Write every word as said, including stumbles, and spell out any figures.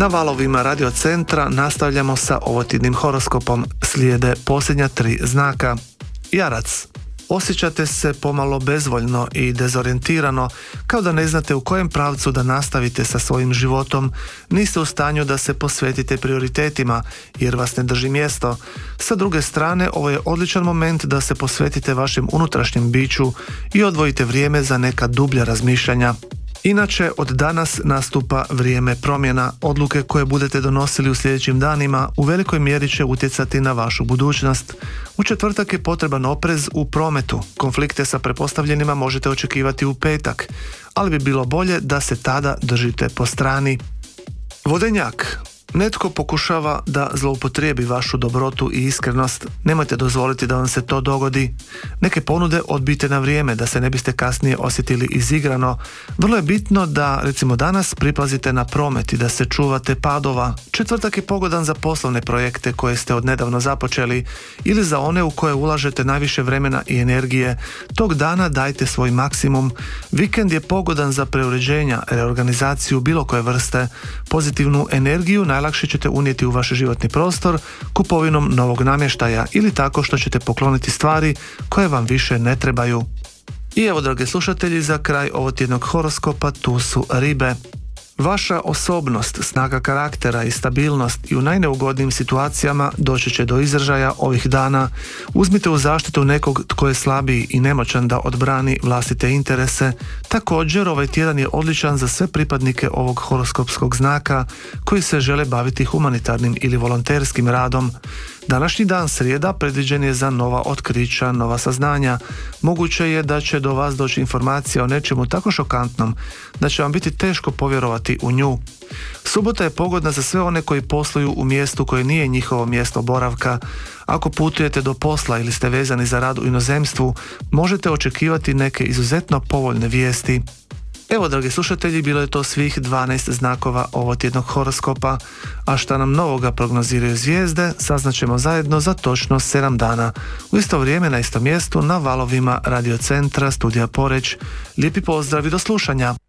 Na valovima Radio Centra nastavljamo sa ovotjednim horoskopom. Slijede posljednja tri znaka. Jarac. Osjećate se pomalo bezvoljno i dezorijentirano, kao da ne znate u kojem pravcu da nastavite sa svojim životom. Niste u stanju da se posvetite prioritetima, jer vas ne drži mjesto. Sa druge strane, ovo je odličan moment da se posvetite vašem unutrašnjem biću i odvojite vrijeme za neka dublja razmišljanja. Inače, od danas nastupa vrijeme promjena. Odluke koje budete donosili u sljedećim danima u velikoj mjeri će utjecati na vašu budućnost. U četvrtak je potreban oprez u prometu. Konflikte sa pretpostavljenima možete očekivati u petak, ali bi bilo bolje da se tada držite po strani. Vodenjak. Netko pokušava da zloupotrijebi vašu dobrotu i iskrenost. Nemojte dozvoliti da vam se to dogodi. Neke ponude odbijte na vrijeme da se ne biste kasnije osjetili izigrano. Vrlo je bitno da, recimo danas, pripazite na promet i da se čuvate padova. Četvrtak je pogodan za poslovne projekte koje ste odnedavno započeli ili za one u koje ulažete najviše vremena i energije. Tog dana dajte svoj maksimum. Vikend je pogodan za preuređenja, reorganizaciju bilo koje vrste. Pozitivnu energiju najlakše ćete unijeti u vaš životni prostor kupovinom novog namještaja ili tako što ćete pokloniti stvari koje vam više ne trebaju. I evo, dragi slušatelji, za kraj ovotjednog horoskopa tu su ribe. Vaša osobnost, snaga karaktera i stabilnost i u najneugodnijim situacijama doći će do izražaja ovih dana. Uzmite u zaštitu nekog tko je slabiji i nemoćan da odbrani vlastite interese. Također, ovaj tjedan je odličan za sve pripadnike ovog horoskopskog znaka koji se žele baviti humanitarnim ili volonterskim radom. Današnji dan, srijeda, predviđen je za nova otkrića, nova saznanja. Moguće je da će do vas doći informacija o nečemu tako šokantnom da će vam biti teško povjerovati u nju. Subota je pogodna za sve one koji posluju u mjestu koje nije njihovo mjesto boravka. Ako putujete do posla ili ste vezani za rad u inozemstvu, možete očekivati neke izuzetno povoljne vijesti. Evo, dragi slušatelji, bilo je to svih dvanaest znakova ovotjednog horoskopa, a šta nam novoga prognoziraju zvijezde saznaćemo zajedno za točno sedam dana. U isto vrijeme na istom mjestu na valovima Radio Centra, studija Poreč. Lijepi pozdrav i do slušanja!